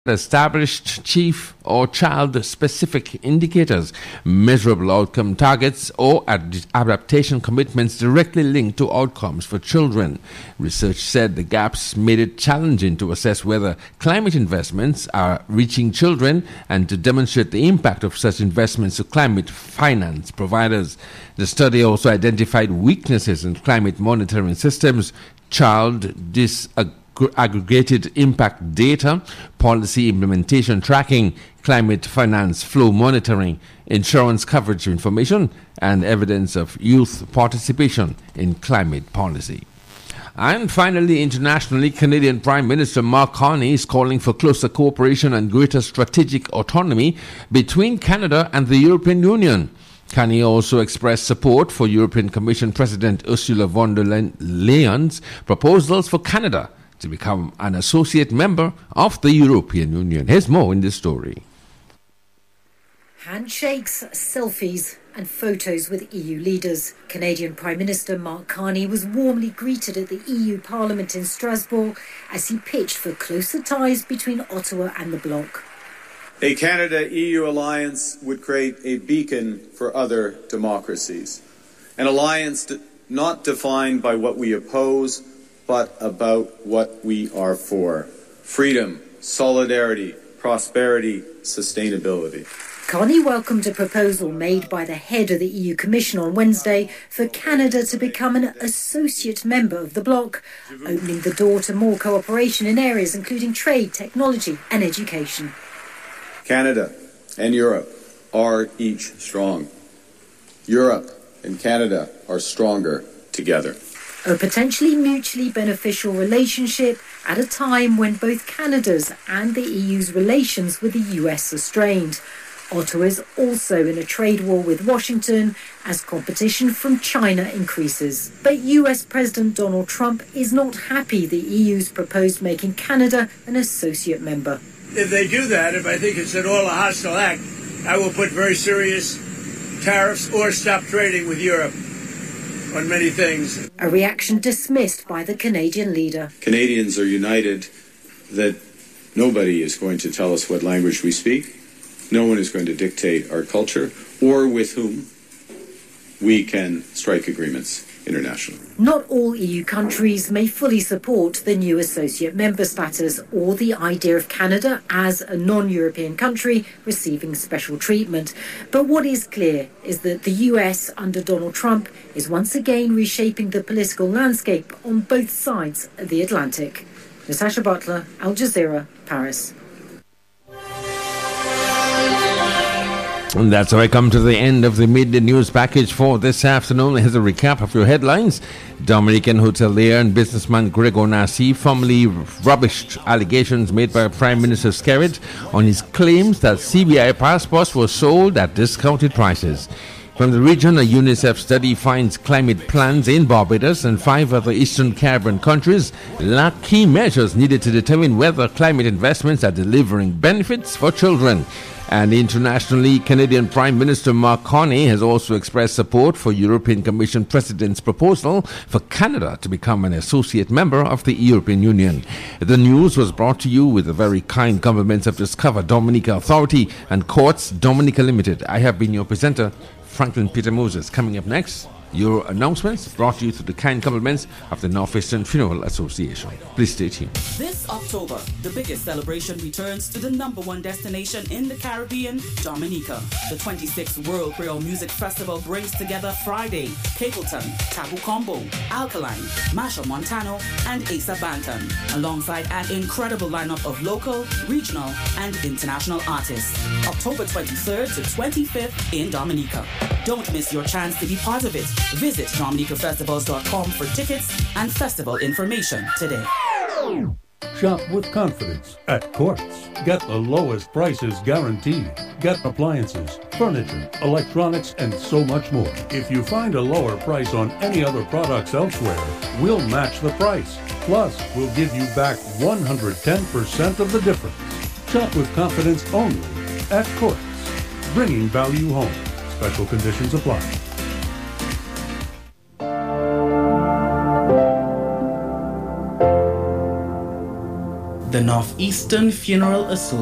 established chief or child-specific indicators, measurable outcome targets, or adaptation commitments directly linked to outcomes for children. Research said the gaps made it challenging to assess whether climate investments are reaching children and to demonstrate the impact of such investments to climate finance providers. The study also identified weaknesses in climate monitoring systems, child aggregated impact data, policy implementation tracking, climate finance flow monitoring, insurance coverage information, and evidence of youth participation in climate policy. And finally, internationally, Canadian Prime Minister Mark Carney is calling for closer cooperation and greater strategic autonomy between Canada and the European Union. Carney also expressed support for European Commission President Ursula von der Leyen's proposals for Canada to become an associate member of the European Union. Here's more in this story. Handshakes, selfies and photos with EU leaders. Canadian Prime Minister Mark Carney was warmly greeted at the EU Parliament in Strasbourg as he pitched for closer ties between Ottawa and the bloc. A Canada-EU alliance would create a beacon for other democracies. An alliance not defined by what we oppose, but about what we are for. Freedom, solidarity, prosperity, sustainability. Carney welcomed a proposal made by the head of the EU Commission on Wednesday for Canada to become an associate member of the bloc, opening the door to more cooperation in areas including trade, technology and education. Canada and Europe are each strong. Europe and Canada are stronger together. A potentially mutually beneficial relationship at a time when both Canada's and the EU's relations with the US are strained. Ottawa is also in a trade war with Washington as competition from China increases. But US President Donald Trump is not happy the EU's proposed making Canada an associate member. If they do that, if I think it's at all a hostile act, I will put very serious tariffs or stop trading with Europe on many things. A reaction dismissed by the Canadian leader. Canadians are united that nobody is going to tell us what language we speak. No one is going to dictate our culture or with whom we can strike agreements internationally. Not all EU countries may fully support the new associate member status or the idea of Canada as a non-European country receiving special treatment. But what is clear is that the US under Donald Trump is once again reshaping the political landscape on both sides of the Atlantic. Natasha Butler, Al Jazeera, Paris. And that's how I come to the end of the midday news package for this afternoon. Here's a recap of your headlines. Dominican hotelier and businessman Gregor Nassif formally rubbished allegations made by Prime Minister Skerrit on his claims that CBI passports were sold at discounted prices. From the region, a UNICEF study finds climate plans in Barbados and 5 other Eastern Caribbean countries lack key measures needed to determine whether climate investments are delivering benefits for children. And internationally, Canadian Prime Minister Mark Carney has also expressed support for European Commission President's proposal for Canada to become an associate member of the European Union. The news was brought to you with the very kind compliments of Discover Dominica Authority and Courts Dominica Limited. I have been your presenter, Franklin Peter Moses. Coming up next, your announcements brought to you through the kind compliments of the Northeastern Funeral Association. Please stay tuned. This October, the biggest celebration returns to the #1 destination in the Caribbean, Dominica. The 26th World Creole Music Festival brings together Friday, Capleton, Tabu Combo, Alkaline, Masha Montano, and Asa Banton, alongside an incredible lineup of local, regional, and international artists. October 23rd to 25th in Dominica. Don't miss your chance to be part of it. Visit DominicaFestivals.com for tickets and festival information today. Shop with confidence at Courts. Get the lowest prices guaranteed. Get appliances, furniture, electronics, and so much more. If you find a lower price on any other products elsewhere, we'll match the price. Plus, we'll give you back 110% of the difference. Shop with confidence only at Courts. Bringing value home. Special conditions apply. The Northeastern Funeral Association